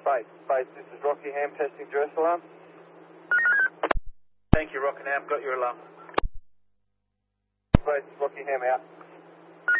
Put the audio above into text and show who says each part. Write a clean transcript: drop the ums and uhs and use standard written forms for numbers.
Speaker 1: Base, this is Rockingham testing duress alarm.
Speaker 2: Thank you, Rockingham. Got your alarm.
Speaker 1: Base, Rockingham out.